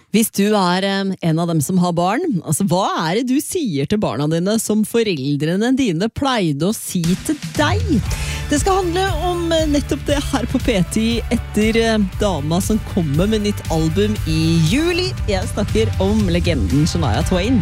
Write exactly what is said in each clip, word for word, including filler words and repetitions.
Hvis du er eh, en av dem som har barn, altså hva er det du sier til barna dine som foreldrene dine pleide å si til deg? Det skal handle om eh, nettopp det her på P ti etter eh, dama som kommer med nytt album i juli. Jeg snakker om legenden Shania Twain.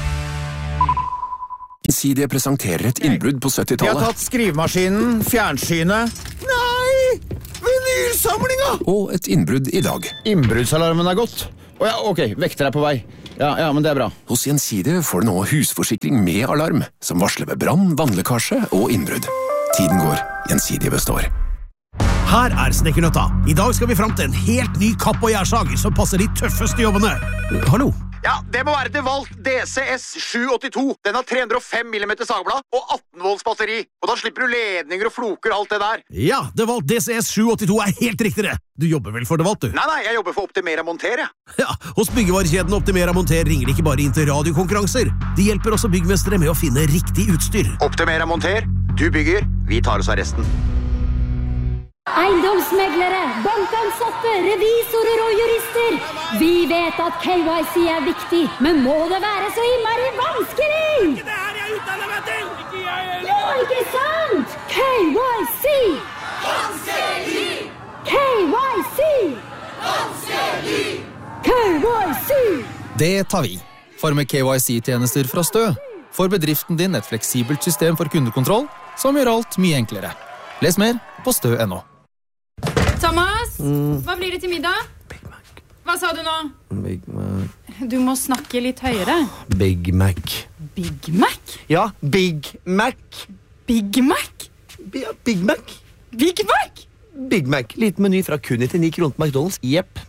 Gjensidige presenterer et innbrudd på syttitallet. Vi har tatt skrivemaskinen, fjernsynet. Nei! Vinylsamlinga! Og et innbrudd i dag. Innbruddsalarmen er gått. Å ja, ok, vekter er på vei. Ja, ja, men det er bra. Hos Gjensidige får du nå husforsikring med alarm, som varsler ved brann, vannlekkasje og innbrudd. Tiden går, Gjensidige består. Her er Snekkernøtta. I dag skal vi frem til en helt ny kapp- og gjærsag som passer de tøffeste jobbene. Hallo? Ja, det må være DeWalt D C S sju åttito. Den har tre hundre og fem millimeter sagblad og atten volts batteri. Og da slipper du ledninger og floker og alt det der. Ja, DeWalt D C S sju åttito er helt riktig det. Du jobber vel for DeWalt, du? Nei, nei, jeg jobber for Optimera Monter, jeg. Ja, hos byggevarekjeden Optimera Monter ringer de ikke bare inn til radiokonkurranser. De hjelper også byggmestere med å finne riktig utstyr. Optimera Monter, du bygger, vi tar oss av resten. Eiendomsmeglere, bankansatte, revisorer og jurister. Vi vet at K Y C er viktig, men må det være så innmari vanskelig? Ikke det her jeg utdanner meg til! Ikke jeg Ja, ikke sant? K Y C! Vanskelig! K Y C! Vanskelig! K Y C! Det tar vi. For med K Y C-tjenester fra Stø får bedriften din et fleksibelt system for kundekontroll som gjør alt mye enklere. Les mer på stø punktum no. Thomas, mm. hva blir det til middag? Big Mac. Hva sa du nå? Big Mac. Du må snakke litt høyere. Big Mac. Big Mac? Ja, Big Mac. Big Mac? B Big Mac. Big Mac? Big Mac. Liten meny fra kun nittini kroner på McDonald's. Jepp.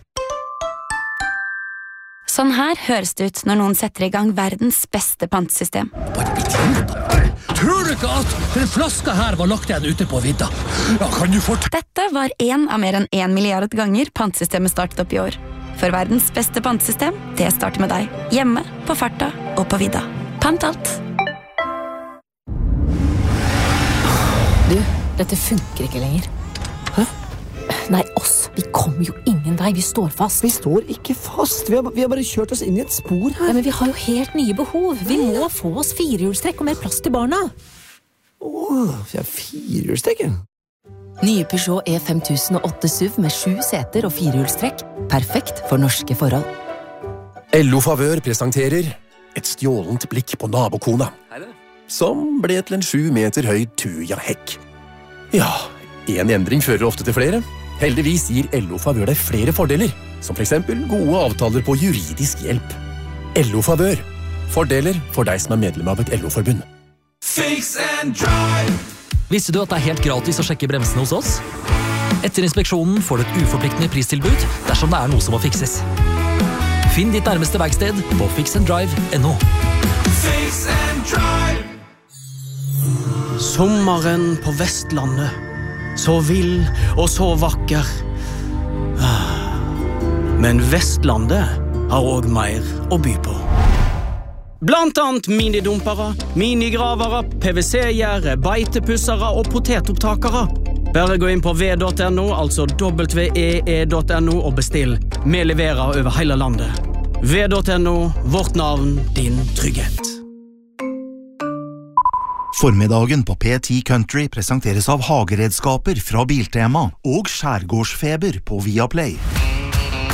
Sånn her høres det ut når noen setter i gang verdens beste pantesystem. Tror du ikke at den flaska her var lagt igjen ute på vidda? Ja, kan du fort... Dette var en av mer enn en milliard ganger pantesystemet startet opp i år. For verdens beste pantesystem, det starter med deg. Hjemme, på farta og på vidda. Pant alt. Du, dette funker ikke lenger. Hæ? Nei, oss. Vi kommer jo ingen vei. Vi står fast. Vi står ikke fast. Vi har, vi har bare kjørt oss inn i et spor her. Ja, men vi har jo helt nye behov. Vi må få oss firehjulstrekk og mer plass til barna. Åh, vi har firehjulstrekk. Nye Peugeot E fem tusen og åtte S U V med sju seter og firehjulstrekk. Perfekt for norske forhold. L O Favør presenterer et stjålent blikk på nabokona, som ble til en sju meter høy tuja hekk. Ja, en endring fører ofte til flere. Heldigvis gir L O Favør deg flere fordeler, som for eksempel gode avtaler på juridisk hjelp. L O Favør. Fordeler for deg som er medlem av et L O-forbund. Fix and drive! Visste du at det er helt gratis å sjekke bremsene hos oss? Etter inspeksjonen får du et uforpliktende pristilbud dersom det er noe som må fikses. Finn ditt nærmeste verksted på fix and drive punktum no. Fix and drive! Sommeren på Vestlandet. Så vill og så vakker. Men Vestlandet har også mer å by på. Blant annet minidumpere, minigravere, P V C-gjerde, beitepussere og potetopptakere. Bare gå inn på v punktum no, altså w e e punktum no og bestill. Vi leverer over hele landet. v punktum no, vårt navn, din trygghet. Formiddagen på P ti Country presenteres av hageredskaper fra Biltema og skjærgårdsfeber på Viaplay.